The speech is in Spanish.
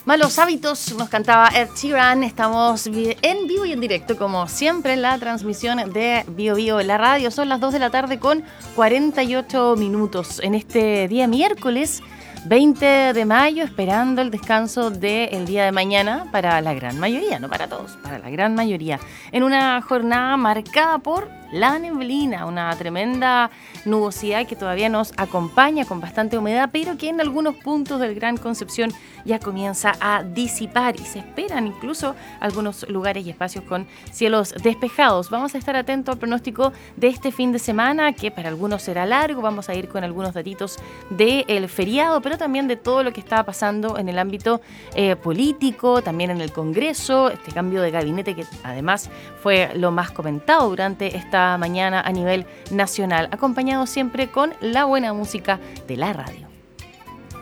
Malos hábitos, nos cantaba Ed Sheeran. Estamos en vivo y en directo, como siempre, en la transmisión de Bio Bio en la radio. Son las 2 de la tarde con 48 minutos. En este día miércoles 20 de mayo, esperando el descanso del día de mañana para la gran mayoría, no para todos, para la gran mayoría. En una jornada marcada por la neblina, una tremenda nubosidad que todavía nos acompaña con bastante humedad, pero que en algunos puntos del Gran Concepción ya comienza a disipar y se esperan incluso algunos lugares y espacios con cielos despejados. Vamos a estar atentos al pronóstico de este fin de semana, que para algunos será largo. Vamos a ir con algunos datitos del feriado, pero también de todo lo que está pasando en el ámbito político, también en el Congreso, este cambio de gabinete que además fue lo más comentado durante esta mañana a nivel nacional, acompañado siempre con la buena música de la radio.